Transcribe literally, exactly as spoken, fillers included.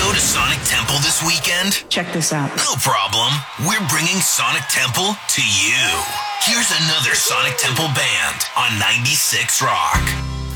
go to Sonic Temple this weekend? Check this out. No problem. We're bringing Sonic Temple to you. Here's another Sonic Temple band on ninety-six Rock.